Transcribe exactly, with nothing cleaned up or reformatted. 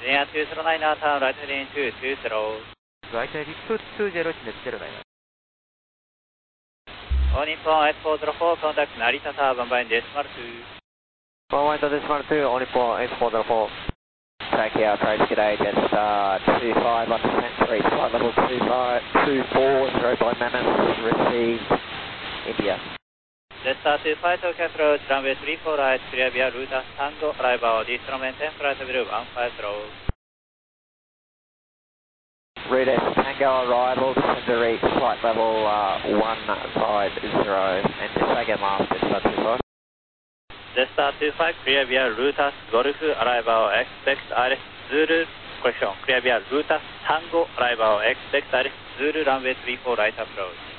Linear two zero nine, turn right heading two two zero. Right heading two two zero, net zero nine. All Nippon eight four zero four, contact Narita Tower, one by decimal two. one one decimal two, all Nippon eight four zero four. Track here, approach today, just uh, two five on descent, three flight level two five, two four, zero by Mammoth, received, India. Jetstar two five, Tokyo approach, runway three four right, clear via route Tango, arrival, Eastern maintain flight level one five zero. Route S Tango arrival, descend to reach flight level uh, one five zero, and just again last, Jetstar two five. Jetstar two five, clear via route Golf, arrival, expect Iris Zulu, correction, clear via route Tango, arrival, expect Iris Zulu, runway three four right approach.